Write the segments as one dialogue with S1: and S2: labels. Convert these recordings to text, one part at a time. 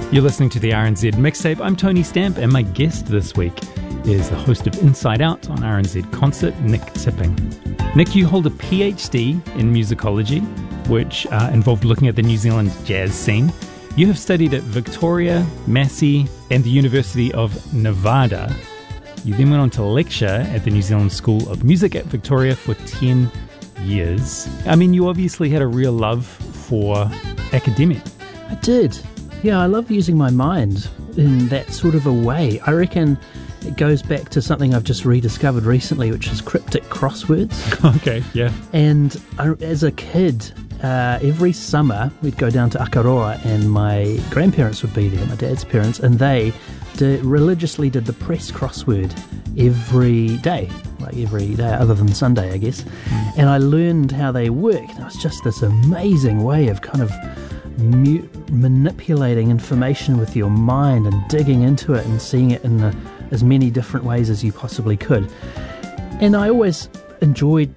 S1: You're listening to the RNZ Mixtape. I'm Tony Stamp, and my guest this week is the host of Inside Out on RNZ Concert, Nick Tipping. Nick, you hold a PhD in musicology, which involved looking at the New Zealand jazz scene. You have studied at Victoria, Massey, and the University of Nevada. You then went on to lecture at the New Zealand School of Music at Victoria for 10 years. I mean, you obviously had a real love for academia.
S2: I did. Yeah, I love using my mind in that sort of a way. I reckon it goes back to something I've just rediscovered recently, which is cryptic crosswords.
S1: Okay, yeah.
S2: And as a kid, every summer we'd go down to Akaroa and my grandparents would be there, my dad's parents, and they religiously did the press crossword every day other than Sunday, I guess. And I learned how they worked. And it was just this amazing way of kind of manipulating information with your mind and digging into it and seeing it in as many different ways as you possibly could. And I always enjoyed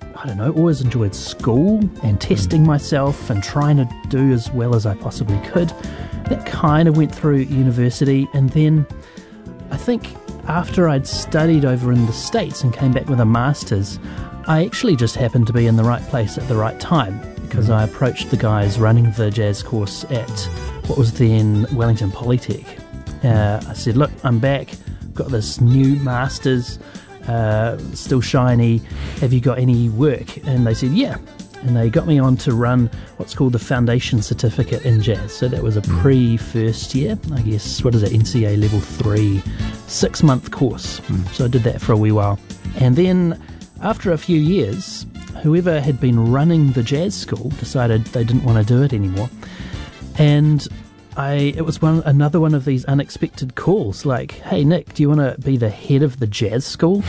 S2: school and testing myself and trying to do as well as I possibly could. That kind of went through university, and then I think after I'd studied over in the States and came back with a master's, I actually just happened to be in the right place at the right time, because I approached the guys running the jazz course at what was then Wellington Polytech. I said, look, I'm back, got this new master's, still shiny, have you got any work? And they said, yeah. And they got me on to run what's called the Foundation Certificate in Jazz. So that was a pre-first year, I guess, NCA Level 3, 6-month course. So I did that for a wee while. And then after a few years, whoever had been running the jazz school decided they didn't want to do it anymore. And it was another one of these unexpected calls, like, hey, Nick, do you want to be the head of the jazz school?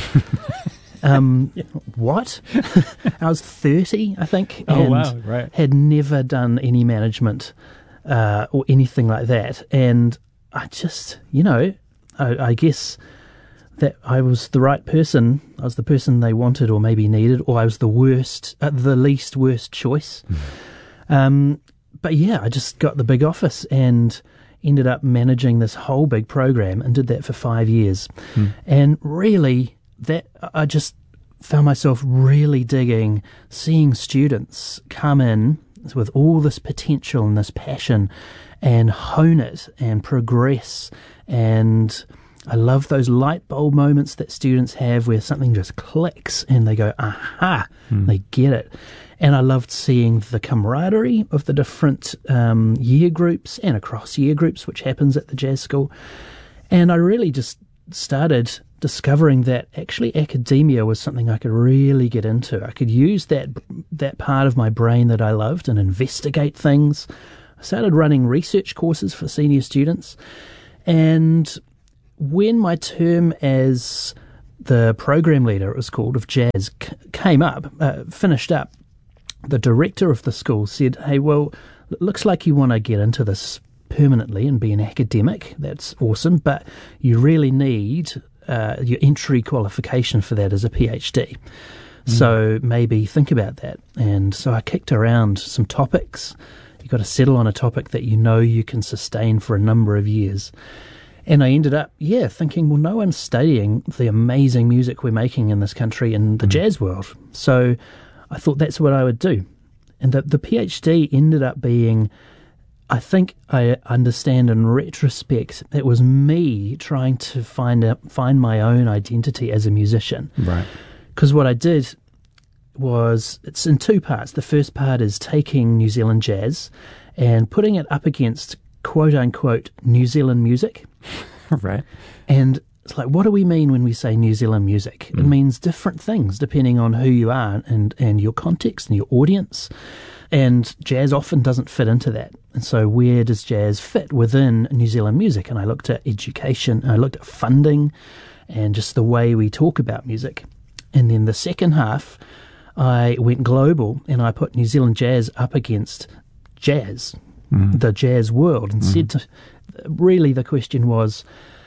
S2: What? I was 30, I think, and had never done any management or anything like that. And I just, I guess that I was the right person. I was the person they wanted or maybe needed, or I was the least worst choice. But yeah, I just got the big office and ended up managing this whole big program and did that for 5 years. And really, that I just found myself really digging seeing students come in with all this potential and this passion and hone it and progress. And I love those light bulb moments that students have where something just clicks and they go, aha, they get it. And I loved seeing the camaraderie of the different year groups and across year groups, which happens at the jazz school. And I really just started discovering that actually academia was something I could really get into. I could use that part of my brain that I loved and investigate things. I started running research courses for senior students. And when my term as the program leader, it was called, of jazz finished up, the director of the school said, hey, well, it looks like you want to get into this permanently and be an academic. That's awesome, but you really need your entry qualification for that as a PhD. So maybe think about that. And so I kicked around some topics. You've got to settle on a topic that you can sustain for a number of years. And I ended up, thinking, well, no one's studying the amazing music we're making in this country in the jazz world. So I thought that's what I would do. And the PhD ended up being, I think I understand in retrospect, it was me trying to find my own identity as a musician. Right. Because what I did was, it's in two parts. The first part is taking New Zealand jazz and putting it up against quote-unquote New Zealand music.
S1: Right.
S2: And it's like, what do we mean when we say New Zealand music? It means different things depending on who you are and your context and your audience. And jazz often doesn't fit into that. And so where does jazz fit within New Zealand music? And I looked at education, and I looked at funding and just the way we talk about music. And then the second half, I went global and I put New Zealand jazz up against jazz, the jazz world, and said really the question was,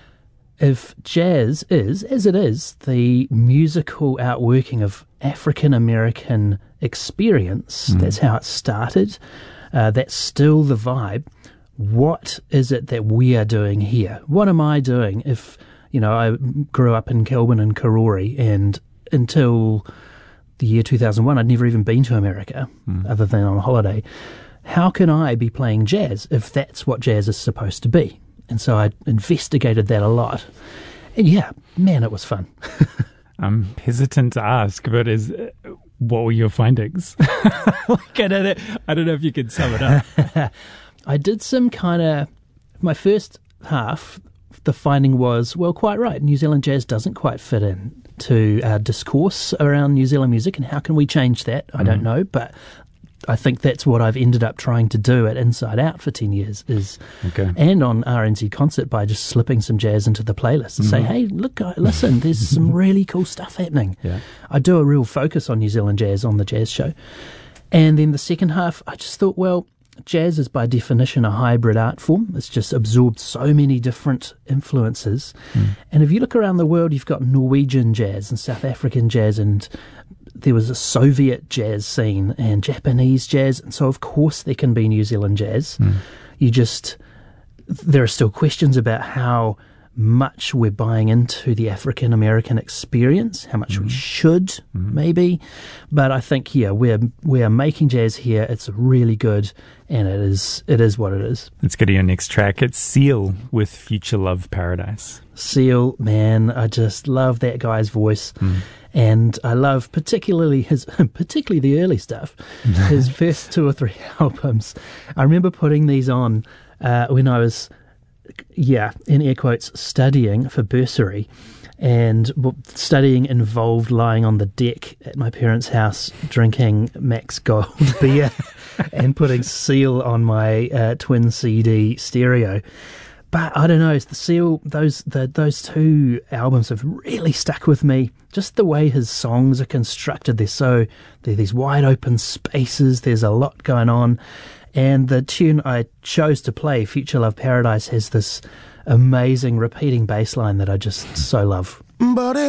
S2: if jazz is, as it is, the musical outworking of African-American experience, that's how it started, that's still the vibe, what is it that we are doing here? What am I doing if, I grew up in Kelburn and Karori, and until the year 2001, I'd never even been to America other than on a holiday. How can I be playing jazz if that's what jazz is supposed to be? And so I investigated that a lot. And yeah, man, it was fun.
S1: I'm hesitant to ask, but what were your findings? I don't know if you could sum it up.
S2: I did some my first half, the finding was, well, quite right, New Zealand jazz doesn't quite fit in to our discourse around New Zealand music, and how can we change that? I don't know, but I think that's what I've ended up trying to do at Inside Out for 10 years and on RNZ Concert, by just slipping some jazz into the playlist and say, hey, look, listen, there's some really cool stuff happening.
S1: Yeah.
S2: I do a real focus on New Zealand jazz on the jazz show. And then the second half, I just thought, well, jazz is by definition a hybrid art form. It's just absorbed so many different influences. And if you look around the world, you've got Norwegian jazz and South African jazz, and there was a Soviet jazz scene and Japanese jazz. And so, of course, there can be New Zealand jazz. There are still questions about how much we're buying into the African American experience, how much we should, maybe. But I think, we are making jazz here. It's really good, and it is what it is.
S1: Let's go to your next track. It's Seal with Future Love Paradise.
S2: Seal, man, I just love that guy's voice. And I love particularly the early stuff, his first 2 or 3 albums. I remember putting these on when I was, in air quotes, studying for bursary. And studying involved lying on the deck at my parents' house, drinking Max Gold beer and putting Seal on my twin CD stereo. But I don't know, it's the Seal, those 2 albums have really stuck with me. Just the way his songs are constructed, they're these wide open spaces, there's a lot going on. And the tune I chose to play, Future Love Paradise, has this amazing repeating bass line that I just so love.